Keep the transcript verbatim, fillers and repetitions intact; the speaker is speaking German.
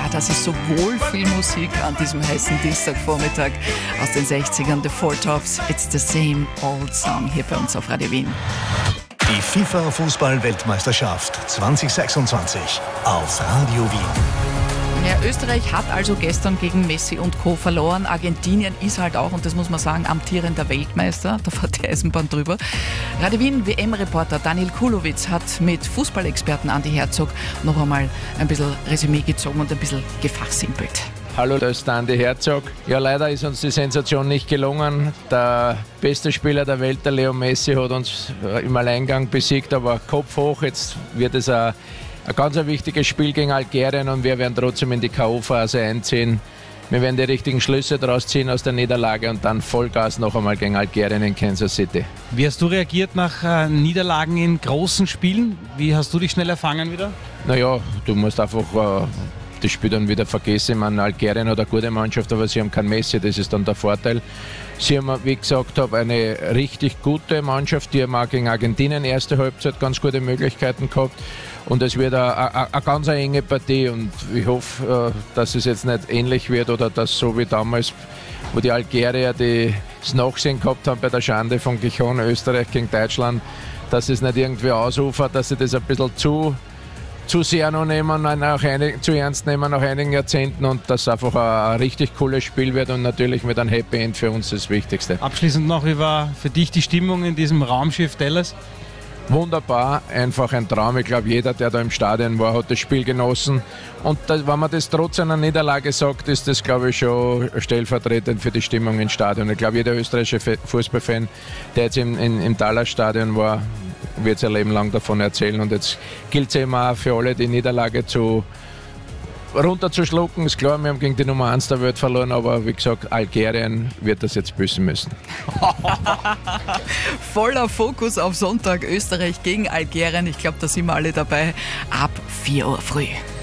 das ist so Wohlfühlmusik an diesem heißen Dienstagvormittag aus den sechzigern. The Four Tops, It's the Same Old Song hier bei uns auf Radio Wien. Die FIFA-Fußball-Weltmeisterschaft zwanzig sechsundzwanzig auf Radio Wien. Ja, Österreich hat also gestern gegen Messi und Co. verloren. Argentinien ist halt auch, und das muss man sagen, amtierender Weltmeister. Da fährt die Eisenbahn drüber. Radio Wien W M-Reporter Daniel Kulowitz hat mit Fußballexperten Andi Herzog noch einmal ein bisschen Resümee gezogen und ein bisschen gefachsimpelt. Hallo, da ist Andi Herzog. Ja, leider ist uns die Sensation nicht gelungen. Der beste Spieler der Welt, der Leo Messi, hat uns im Alleingang besiegt, aber Kopf hoch. Jetzt wird es ein, ein ganz ein wichtiges Spiel gegen Algerien und wir werden trotzdem in die K O-Phase einziehen. Wir werden die richtigen Schlüsse daraus ziehen aus der Niederlage und dann Vollgas noch einmal gegen Algerien in Kansas City. Wie hast du reagiert nach äh, Niederlagen in großen Spielen? Wie hast du dich schnell erfangen wieder? Naja, du musst einfach äh, das Spiel dann wieder vergessen. Ich meine, Algerien hat eine gute Mannschaft, aber sie haben kein Messi, das ist dann der Vorteil. Sie haben, wie gesagt habe, eine richtig gute Mannschaft, die haben auch gegen Argentinien erste Halbzeit ganz gute Möglichkeiten gehabt. Und es wird eine, eine ganz enge Partie und ich hoffe, dass es jetzt nicht ähnlich wird oder dass so wie damals, wo die Algerier die das Nachsehen gehabt haben bei der Schande von Gijon, Österreich gegen Deutschland, dass es nicht irgendwie ausufert, dass sie das ein bisschen zu zu sehr noch nehmen, nach einig, zu ernst nehmen nach einigen Jahrzehnten und dass es einfach ein, ein richtig cooles Spiel wird und natürlich mit einem Happy End für uns das Wichtigste. Abschließend noch, wie war für dich die Stimmung in diesem Raumschiff Dallas? Wunderbar, einfach ein Traum. Ich glaube, jeder, der da im Stadion war, hat das Spiel genossen. Und das, wenn man das trotz einer Niederlage sagt, ist das, glaube ich, schon stellvertretend für die Stimmung im Stadion. Ich glaube, jeder österreichische Fußballfan, der jetzt im, in, im Dallas-Stadion war, wird sein Leben lang davon erzählen. Und jetzt gilt es eben auch für alle, die Niederlage zu runterzuschlucken. Ist klar, wir haben gegen die Nummer eins der Welt verloren, aber wie gesagt, Algerien wird das jetzt büßen müssen. Voller Fokus auf Sonntag, Österreich gegen Algerien. Ich glaube, da sind wir alle dabei ab vier Uhr früh.